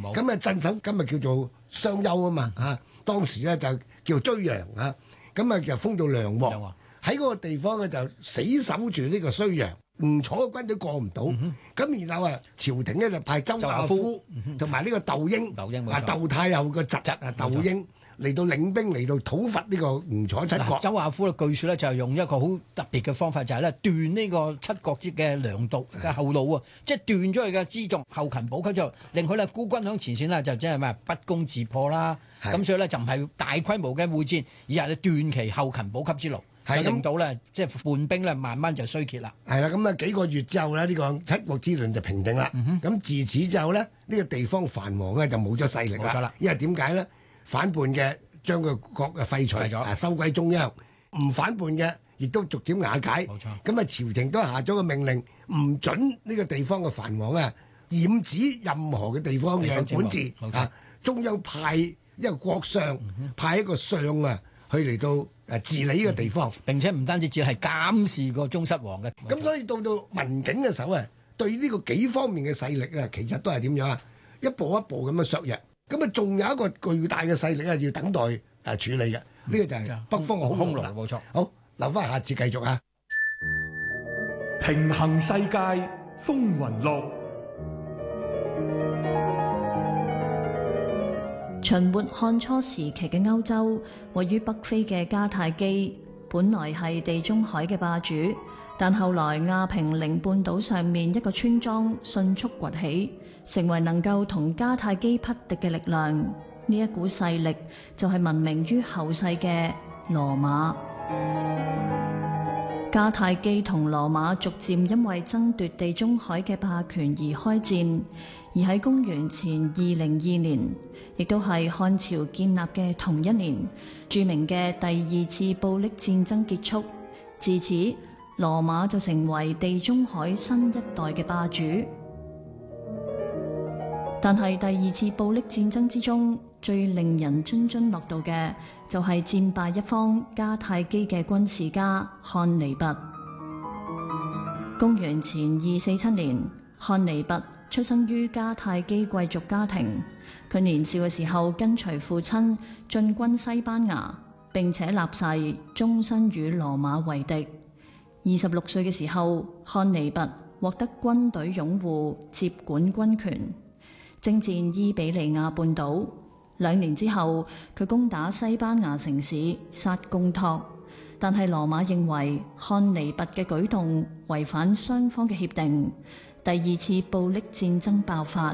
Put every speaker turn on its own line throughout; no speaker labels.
冇。
咁啊鎮守今日叫做商丘啊嘛當時咧就叫追陽咁啊就封到梁王。喺嗰個地方咧就死守住呢個睢陽，吳楚嘅軍隊過唔到。咁然後朝廷咧就派周亞夫同埋呢個竇嬰，竇太后個侄竇嬰嚟到領兵嚟到討伐呢個吳楚七國。
周亞夫據說咧就係用一個好特別嘅方法，就係咧斷呢個七國之嘅糧道嘅後路啊，即係斷咗佢嘅輜重後勤補給，就令佢咧孤軍響前線啦，就即係咩不攻自破啦。咁所以咧就唔係大規模嘅會戰，而係斷其後勤補給之路。就令到咧，即係叛兵咧，慢慢就衰竭啦。
係啦，咁啊幾個月之後咧，呢個七國之亂就平定啦。咁自此之後咧，呢個地方藩王咧就冇咗勢力啦。冇錯啦，因為點解咧？反叛嘅將個國廢除，收歸中央；唔反叛嘅亦都逐漸瓦解。冇錯。咁啊，朝廷都下咗個命令，唔准呢個地方嘅藩王啊染指任何嘅地方嘅管治。中央派一個國相，派一個相去嚟到治理呢個地方，
並且唔單止係監視個宗室王嘅。
咁所以到文景嘅時候對呢個幾方面嘅勢力其實都係點樣一步一步咁樣削弱。咁啊，仲有一個巨大嘅勢力要等待處理嘅。呢個就係北方嘅匈奴啦。
冇錯。
好，留翻下次繼續
平衡世界，風雲錄。
秦末漢初時期嘅歐洲，位於北非嘅迦太基，本來係地中海嘅霸主，但後來亞平寧半島上面一個村莊迅速崛起，成為能夠同迦太基匹敵嘅力量。呢一股勢力就係聞名於後世嘅羅馬。迦太基同羅馬逐漸因為爭奪地中海嘅霸權而開戰，而喺公元前202年，亦都係漢朝建立嘅同一年，著名嘅第二次布匿戰爭結束。自此，羅馬就成為地中海新一代嘅霸主。但係第二次布匿戰爭之中，最令人津津樂道嘅就係戰敗一方迦太基嘅軍事家漢尼拔。公元前247年，漢尼拔出生於迦太基貴族家庭。佢年少嘅時候跟隨父親進軍西班牙，並且立誓終身與羅馬為敵。26歲嘅時候，漢尼拔獲得軍隊擁護，接管軍權，征戰伊比利亞半島。2年之後，佢攻打西班牙城市薩貢托，但係羅馬認為漢尼拔嘅舉動違反雙方嘅協定。第二次布匿戰爭爆發。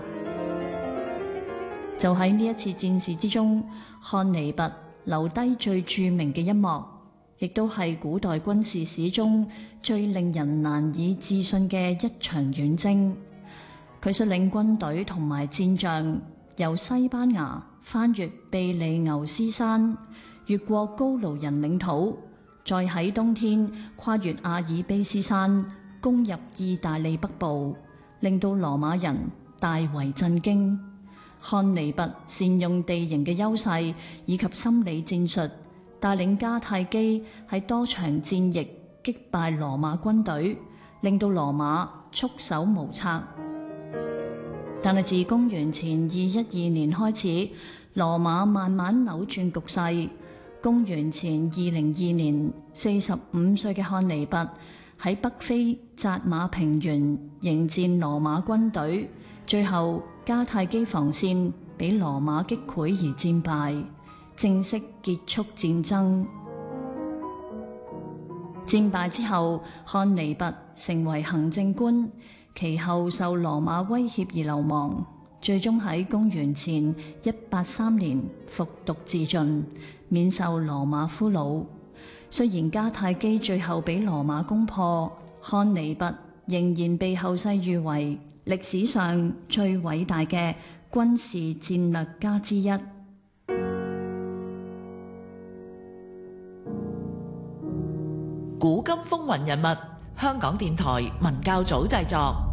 就喺呢一次戰事之中，漢尼拔留低最著名嘅一幕，亦都係古代軍事史中最令人難以置信嘅一場遠征。佢率領軍隊同埋戰將由西班牙翻越庇利牛斯山，越過高盧人領土，再喺冬天跨越阿爾卑斯山，攻入意大利北部，令到羅馬人大為震驚。漢尼拔善用地形嘅優勢以及心理戰術，帶領迦太基喺多場戰役擊敗羅馬軍隊，令到羅馬束手無策。但係自公元前212年開始，羅馬慢慢扭轉局勢。公元前202年，45歲嘅漢尼拔喺北非扎馬平原迎戰羅馬軍隊，最後迦太基防線俾羅馬擊潰而戰敗，正式結束戰爭。戰敗之後，漢尼拔成為行政官，其後受羅馬威脅而流亡，最終喺公元前183年服毒自盡，免受羅馬俘虜。雖然迦太基最後俾羅馬攻破，漢尼拔仍然被後世譽為歷史上最偉大嘅軍事戰略家之一。
古今風雲人物，香港電台文教組製作。